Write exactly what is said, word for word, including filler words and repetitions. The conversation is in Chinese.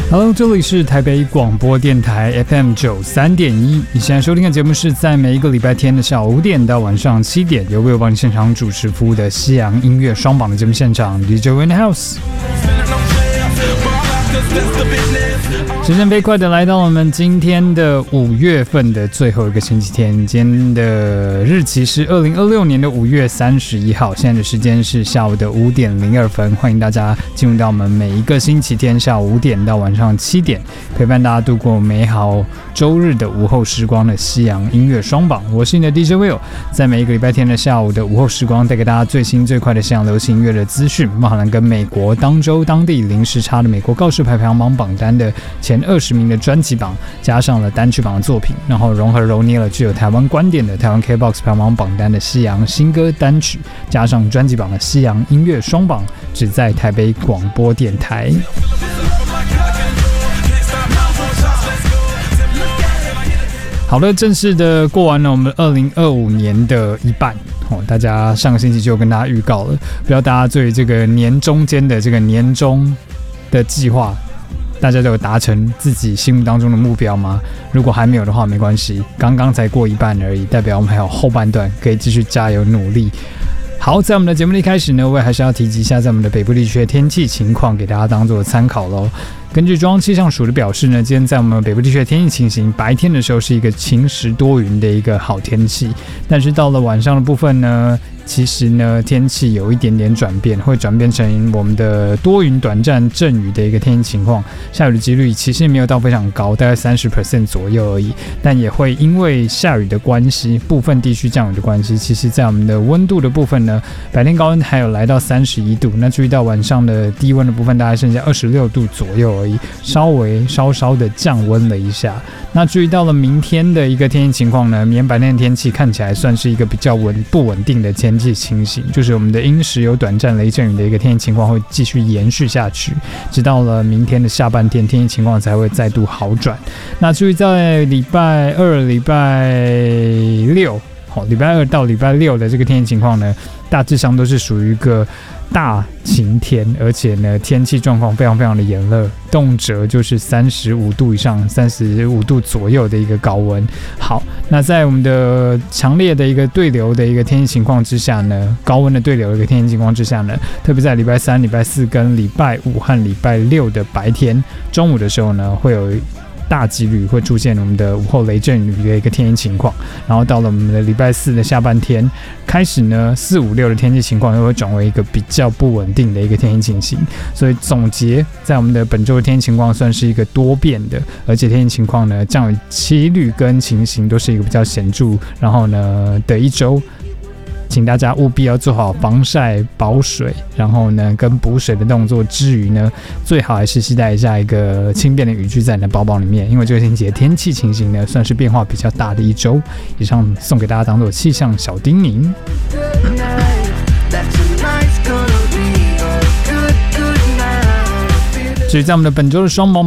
Hello， 这里是台北广播电台 F M 九三点一。你现在收听的节目是在每一个礼拜天的下午五点到晚上七点，由Will帮你现场主持服务的西洋音乐双榜的节目现场 ，D J in the house。时间飞快的来到我们今天的五月份的最后一个星期天，今天的日期是二零二六年的五月三十一号，现在的时间是下午的五点零二分。欢迎大家进入到我们每一个星期天下午五点到晚上七点，陪伴大家度过美好周日的午后时光的西洋音乐双榜。我是你的 D J Will， 在每一个礼拜天的下午的午后时光，带给大家最新最快的西洋流行音乐的资讯，包含跟美国当周当地零时差的美国告示牌排行榜榜单的前二十名的专辑榜，加上了单曲榜的作品，然后融合揉捏了具有台湾观点的台湾 K-B O X 排行榜榜单的西洋新歌单曲，加上专辑榜的西洋音乐双榜，只在台北广播电台。好的，正式的过完了我们二零二五年的一半。哦，大家上个星期就跟大家预告了，不知道大家对于这个年中间的这个年终的计划，大家都有达成自己心目当中的目标吗？如果还没有的话，没关系，刚刚才过一半而已，代表我们还有后半段可以继续加油努力。好，在我们的节目一开始呢，我也还是要提及一下在我们的北部地区的天气情况，给大家当做参考咯。根据中央气象署的表示呢，今天在我们北部地区的天气情形，白天的时候是一个晴时多云的一个好天气，但是到了晚上的部分呢，其实呢天气有一点点转变，会转变成我们的多云短暂阵雨的一个天气情况，下雨的几率其实没有到非常高，大概 百分之三十 左右而已，但也会因为下雨的关系，部分地区降雨的关系，其实在我们的温度的部分呢，白天高温还有来到三十一度，那注意到晚上的低温的部分大概剩下二十六度左右而已，稍微稍稍的降温了一下。那注意到了明天的一个天气情况呢，明天白天的天气看起来算是一个比较稳不稳定的天气情形，就是我们的阴时有短暂雷阵雨的一个天气情况会继续延续下去，直到了明天的下半天，天气情况才会再度好转。那注意在礼拜二、礼拜六，好，礼拜二到礼拜六的这个天气情况呢，大致上都是属于一个大晴天，而且呢天气状况非常非常的炎热，动辄就是三十五度以上、三十五度左右的一个高温。好，那在我们的强烈的一个对流的一个天气情况之下呢，高温的对流的一个天气情况之下呢，特别在礼拜三、礼拜四跟礼拜五和礼拜六的白天中午的时候呢，会有大几率会出现我们的午后雷阵雨的一个天气情况，然后到了我们的礼拜四的下半天开始呢，四五六的天气情况又会转为一个比较不稳定的一个天气情形。所以总结，在我们的本周的天气情况算是一个多变的，而且天气情况呢，降雨几率跟情形都是一个比较显著，然后呢的一周。请大家务必要做好防晒、保水，然后呢，跟补水的动作之余呢，最好还是携带一下一个轻便的雨具在你的包包里面，因为这个星期的天气情形呢，算是变化比较大的一周。以上送给大家当做气象小叮咛。至于在我们的本周的双榜